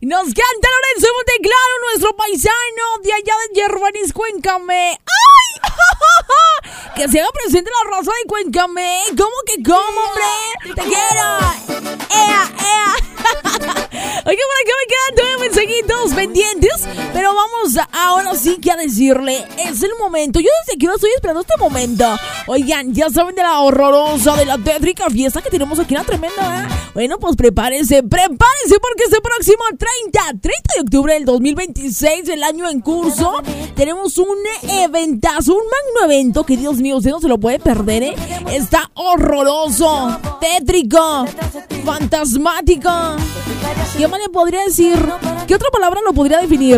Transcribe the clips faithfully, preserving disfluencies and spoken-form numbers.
Nos canta Lorenzo Monteclaro, nuestro paisano de allá de Yerbanis, Cuéncame. ¡Ay! Que se haga presente la raza de Cuéncame. ¿Cómo que cómo, hombre? ¡Te quiero! ¡Ea, ea! Oye, por acá me quedan nueve mensajitos pendientes, pero vamos a, ahora sí que a decirle, es el momento. Yo desde que no estoy esperando este momento. Oigan, ya saben de la horrorosa, de la tétrica fiesta que tenemos aquí en la tremenda, ¿eh? Bueno, pues prepárense, prepárense porque este próximo treinta de octubre del dos mil veintiséis, el año en curso, tenemos un eventazo, un magno evento que, Dios mío, usted no se lo puede perder, ¿eh? Está horroroso, tétrico, fantasmático. ¿Qué más le podría decir? ¿Qué otra palabra lo podría definir?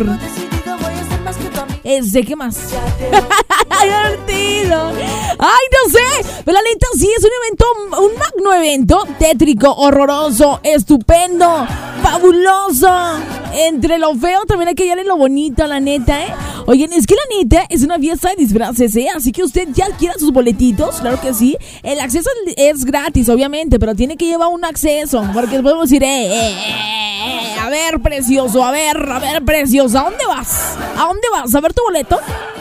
Este, ¿qué más? Divertido. Ay, no sé. Pero la neta sí es un evento, un magno evento tétrico, horroroso, estupendo, fabuloso. Entre lo feo también hay que hallarle lo bonito, la neta, ¿eh? Oigan, es que la neta es una fiesta de disfraces, ¿eh? Así que usted ya adquiera sus boletitos, claro que sí. El acceso es gratis, obviamente, pero tiene que llevar un acceso, porque podemos decir, eh, eh, eh, a ver, precioso, a ver, a ver, precioso, ¿a dónde vas? ¿A dónde vas? ¿A ver tu boleto?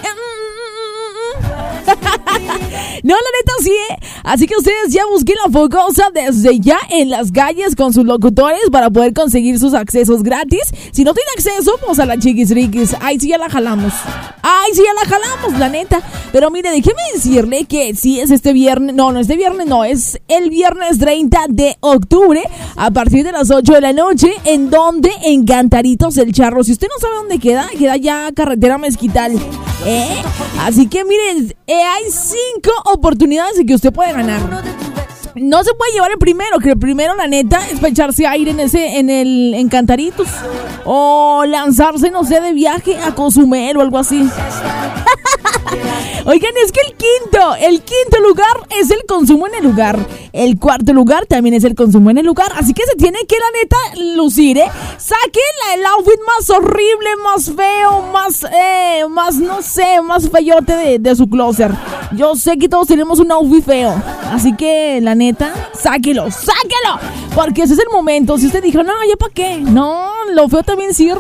No, la neta sí, ¿eh? Así que ustedes ya busquen la focosa desde ya en las calles con sus locutores para poder conseguir sus accesos gratis. Si no tiene acceso, pues a la chiquis riquis. Ahí sí ya la jalamos. Ahí sí ya la jalamos, la neta. Pero mire, déjeme decirle que sí es este viernes. No, no este viernes, no. Es el viernes treinta de octubre a partir de las ocho de la noche. ¿En donde? En Cantaritos del Charro. Si usted no sabe dónde queda, queda ya carretera Mezquital, ¿eh? Así que miren, eh, hay cinco oportunidades de que usted puede ganar. No se puede llevar el primero, que el primero, la neta, es para echarse aire en ese, en el, en Cantaritos. O lanzarse, no sé, de viaje a Cozumel o algo así. Oigan, es que el quinto, el quinto lugar es el consumo en el lugar. El cuarto lugar también es el consumo en el lugar. Así que se tiene que, la neta, lucir, ¿eh? Saquen el outfit más horrible, más feo, más, eh, más, no sé, más feyote de, de su closet. Yo sé que todos tenemos un outfit feo. Así que, la neta, sáquelo, sáquelo. Porque ese es el momento. Si usted dijo, no, ¿ya para qué? No, lo feo también sirve.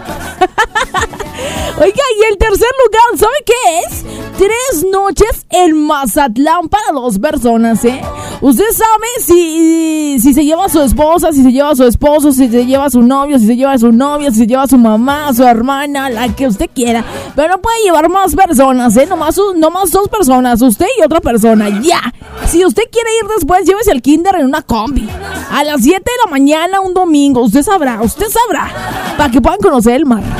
Oiga, y el tercer lugar, ¿sabe qué es? Tres noches en Mazatlán para dos personas, ¿eh? Usted sabe si, si se lleva a su esposa, si se lleva a su esposo, si se lleva a su novio, si se lleva a su novia, si se lleva a su mamá, a su hermana, la que usted quiera. Pero no puede llevar más personas, ¿eh? Nomás, nomás dos personas, usted y otra persona, ya. Si usted quiere ir después, llévese al kinder en una combi. A las siete de la mañana un domingo, usted sabrá, usted sabrá. Para que puedan conocer el mar.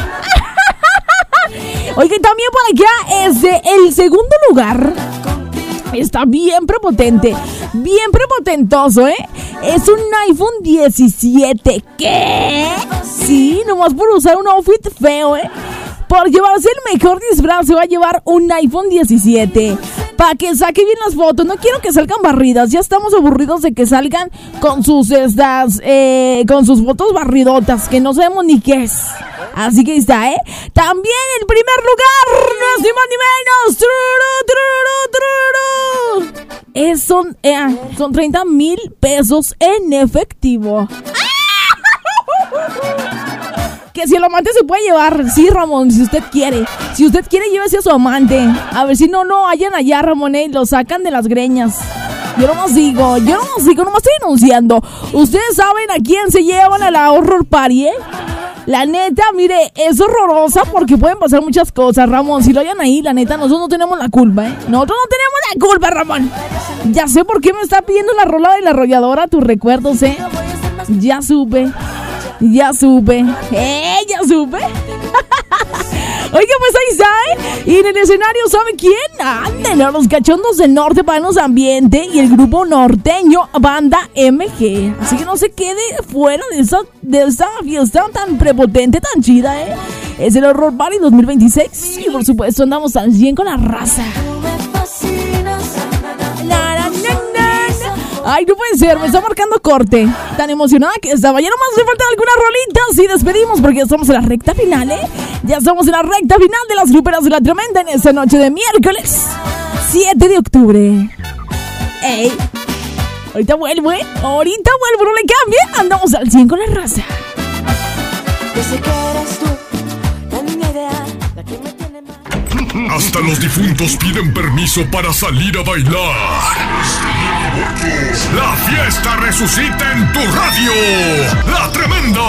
Oye, también por acá es de el segundo lugar. Está bien prepotente, bien prepotentoso, ¿eh? Es un iPhone diecisiete. ¿Qué? Sí, nomás por usar un outfit feo, ¿eh? Por llevarse el mejor disfraz se va a llevar un iPhone diecisiete. Para que saque bien las fotos. No quiero que salgan barridas. Ya estamos aburridos de que salgan con sus estas, eh, con sus fotos barridotas, que no sabemos ni qué es. Así que ahí está, ¿eh? También en primer lugar, no es ni más ni menos. Truru, truru, truru. Es, son, eh, son treinta mil pesos en efectivo. Que si el amante se puede llevar, sí, Ramón, si usted quiere. Si usted quiere, llévese a su amante. A ver si no, no hallan allá, Ramón, ¿eh? Lo sacan de las greñas. Yo nomás digo, yo nomás digo, nomás estoy denunciando. Ustedes saben a quién se llevan a la Horror Party, ¿eh? La neta, mire, es horrorosa porque pueden pasar muchas cosas, Ramón. Si lo hayan ahí, la neta, nosotros no tenemos la culpa, ¿eh? Nosotros no tenemos la culpa, Ramón. Ya sé por qué me está pidiendo la rola de la arrolladora, tus recuerdos, ¿eh? Ya supe. Ya supe, eh, ya supe. Oiga, pues ahí está, ¿eh? Y en el escenario, ¿sabe quién? Ándale, los cachondos del norte para los ambiente y el grupo norteño Banda M G. Así que no se quede fuera de esa, de esa fiesta tan prepotente, tan chida, ¿eh? Es el Horror Party dos mil veintiséis y por supuesto andamos al cien con la raza. Ay, no puede ser, me está marcando corte. Tan emocionada que estaba. Ya nomás me faltan algunas rolitas y despedimos porque ya estamos en la recta final, ¿eh? Ya estamos en la recta final de las gruperas de la tremenda en esta noche de miércoles siete de octubre. Ey, ahorita vuelvo, ¿eh? Ahorita vuelvo, no le cambien. Andamos al cien con la raza. sé que eres tú, la niña ideal, la que me tiene mal. Hasta los difuntos piden permiso para salir a bailar. La fiesta resucita en tu radio. La Tremenda.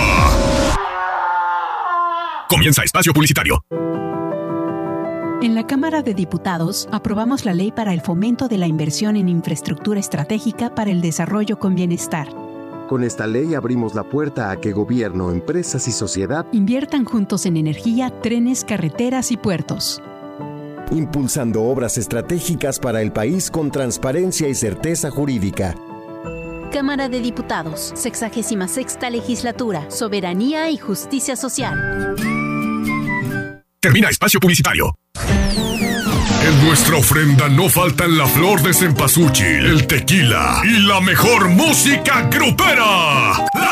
Comienza espacio publicitario. En la Cámara de Diputados aprobamos la ley para el fomento de la inversión en infraestructura estratégica para el desarrollo con bienestar. Con esta ley abrimos la puerta a que gobierno, empresas y sociedad inviertan juntos en energía, trenes, carreteras y puertos. Impulsando obras estratégicas para el país con transparencia y certeza jurídica. Cámara de Diputados, sexagésima sexta legislatura, soberanía y justicia social. Termina espacio publicitario. En nuestra ofrenda no faltan la flor de cempasúchil, el tequila y la mejor música grupera. ¡La